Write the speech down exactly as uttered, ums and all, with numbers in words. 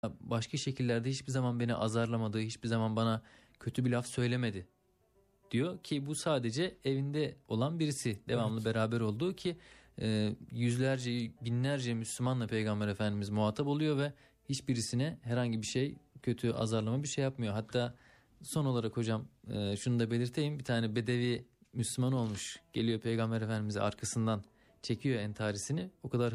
başka şekillerde hiçbir zaman beni azarlamadı, hiçbir zaman bana kötü bir laf söylemedi diyor ki bu sadece evinde olan birisi, devamlı evet. beraber olduğu ki e, yüzlerce binlerce Müslümanla Peygamber Efendimiz muhatap oluyor ve hiçbirisine herhangi bir şey, kötü azarlama bir şey yapmıyor. Hatta son olarak hocam e, şunu da belirteyim, bir tane bedevi Müslüman olmuş, geliyor Peygamber Efendimiz'e arkasından çekiyor entarisini, o kadar